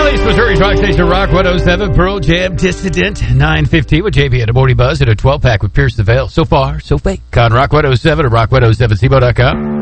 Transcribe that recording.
East Missouri's rock station, Rock 107, Pearl Jam Dissident, 9:15 with JB and a Morning Buzz and a 12-pack with Pierce the Veil. So far, so fake. On Rock 107 and rock107cbo.com.